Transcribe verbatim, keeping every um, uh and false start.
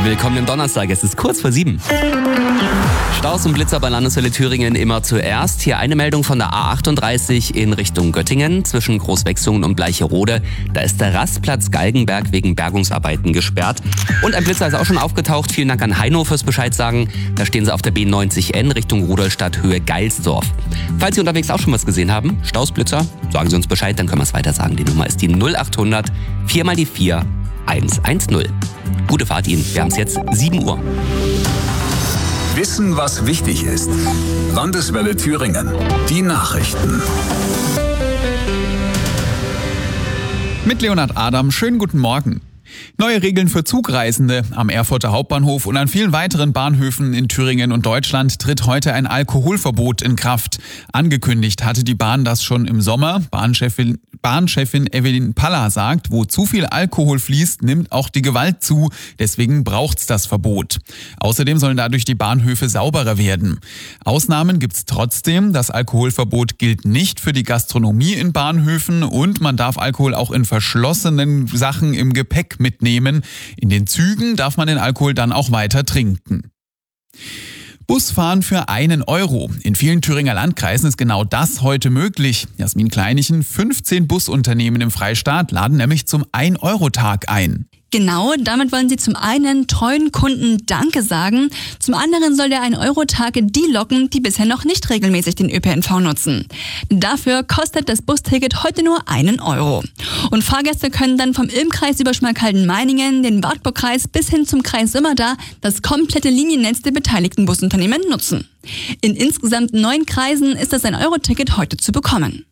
Willkommen im Donnerstag, es ist kurz vor sieben. Staus und Blitzer bei Landeswelle Thüringen immer zuerst. Hier eine Meldung von der A achtunddreißig in Richtung Göttingen zwischen Großwechslungen und Bleicherode. Da ist der Rastplatz Galgenberg wegen Bergungsarbeiten gesperrt. Und ein Blitzer ist auch schon aufgetaucht. Vielen Dank an Heino fürs Bescheid sagen. Da stehen sie auf der B neunzig N Richtung Rudolstadt Höhe Geilsdorf. Falls Sie unterwegs auch schon was gesehen haben, Stausblitzer, sagen Sie uns Bescheid, dann können wir es weiter sagen. Die Nummer ist die null achthundert vier mal die vier eins eins null. Gute Fahrt Ihnen. Wir haben es jetzt sieben Uhr. Wissen, was wichtig ist. Landeswelle Thüringen. Die Nachrichten. Mit Leonhard Adam, schönen guten Morgen. Neue Regeln für Zugreisende. Am Erfurter Hauptbahnhof und an vielen weiteren Bahnhöfen in Thüringen und Deutschland tritt heute ein Alkoholverbot in Kraft. Angekündigt hatte die Bahn das schon im Sommer. Bahnchefin, Bahnchefin Evelyn Palla sagt, wo zu viel Alkohol fließt, nimmt auch die Gewalt zu. Deswegen braucht's das Verbot. Außerdem sollen dadurch die Bahnhöfe sauberer werden. Ausnahmen gibt's trotzdem. Das Alkoholverbot gilt nicht für die Gastronomie in Bahnhöfen und man darf Alkohol auch in verschlossenen Sachen im Gepäck mitnehmen. In den Zügen darf man den Alkohol dann auch weiter trinken. Busfahren für einen Euro. In vielen Thüringer Landkreisen ist genau das heute möglich. Jasmin Kleinichen, fünfzehn Busunternehmen im Freistaat laden nämlich zum ein Euro Tag ein. Genau, damit wollen sie zum einen treuen Kunden Danke sagen, zum anderen soll der ein Euro Tag die locken, die bisher noch nicht regelmäßig den Ö P N V nutzen. Dafür kostet das Busticket heute nur einen Euro. Und Fahrgäste können dann vom Ilm-Kreis über Schmalkalden-Meiningen, den Wartburg-Kreis bis hin zum Kreis Sömmerda das komplette Liniennetz der beteiligten Busunternehmen nutzen. In insgesamt neun Kreisen ist das ein Euro Ticket heute zu bekommen.